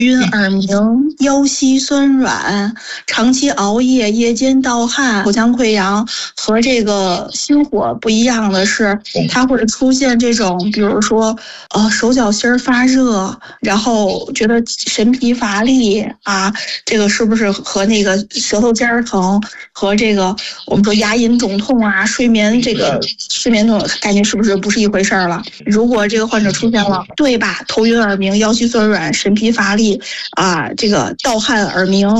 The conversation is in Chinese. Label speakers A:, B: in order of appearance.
A: 晕耳鸣、腰膝酸软、长期熬夜、夜间盗汗、口腔溃疡和这个心火不一样的是，它会出现这种，比如说手脚心发热，然后觉得神疲乏力啊，这个是不是和那个舌头尖疼和这个我们说牙龈肿痛啊、睡眠痛感觉是不是一回事了？如果这个患者出现了对吧，头晕耳鸣、腰膝酸软、神疲乏力啊，这个盗汗、耳鸣。